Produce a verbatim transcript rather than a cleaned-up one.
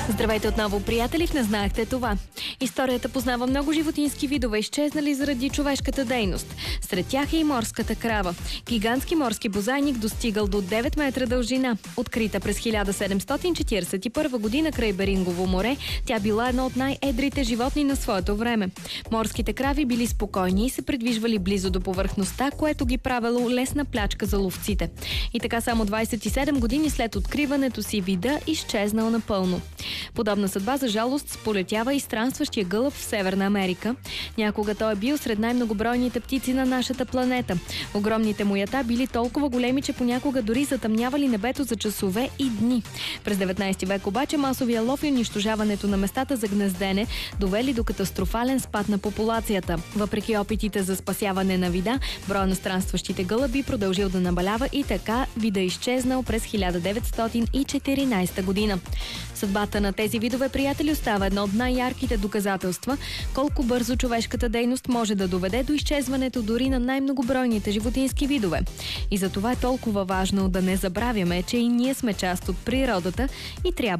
Здравейте отново, приятели, в Не знаехте това. Историята познава много животински видове, изчезнали заради човешката дейност. Сред тях е и морската крава. Гигантски морски бозайник, достигал до девет метра дължина. Открита през хиляда седемстотин четиридесет и първа година край Берингово море, тя била едно от най-едрите животни на своето време. Морските крави били спокойни и се придвижвали близо до повърхността, което ги правило лесна плячка за ловците. И така само двадесет и седем години след откриването си вида изчезнал напълно. Подобна съдба, за жалост, сполетява и странстващия гълъб в Северна Америка. Някога той е бил сред най-многобройните птици на нашата планета. Огромните му ята били толкова големи, че понякога дори затъмнявали небето за часове и дни. През деветнадесети век обаче масовия лов и унищожаването на местата за гнездене довели до катастрофален спад на популацията. Въпреки опитите за спасяване на вида, броя на странстващите гълъби продължил да намалява и така вида изчезнал през хиляда деветстотин и четиринадесета година. Съдбата на тези видове, приятели, остава едно от най-ярките доказателства колко бързо човешката дейност може да доведе до изчезването дори на най-многобройните животински видове. И за това е толкова важно да не забравяме, че и ние сме част от природата и трябва